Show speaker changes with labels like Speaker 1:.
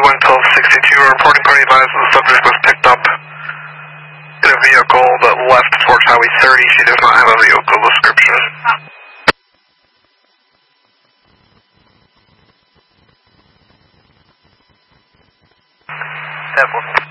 Speaker 1: 11262, reporting party advised the subject was picked up in a vehicle that left towards Highway 30. She does not have a vehicle description. That